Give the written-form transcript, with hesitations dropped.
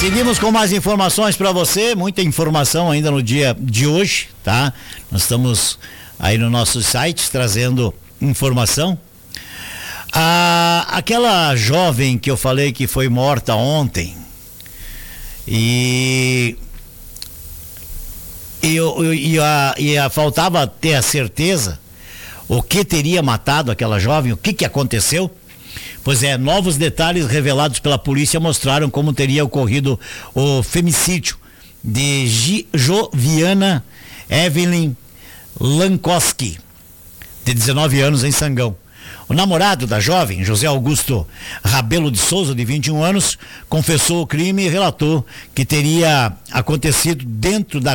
Seguimos com mais informações para você, muita informação ainda no dia de hoje, tá? Nós estamos aí no nosso site trazendo informação. Aquela jovem que eu falei que foi morta ontem faltava ter a certeza o que teria matado aquela jovem, o que aconteceu. Pois é, novos detalhes revelados pela polícia mostraram como teria ocorrido o femicídio de Joviana Evelyn Lankowski, de 19 anos, em Sangão. O namorado da jovem, José Augusto Rabelo de Souza, de 21 anos, confessou o crime e relatou que teria acontecido dentro da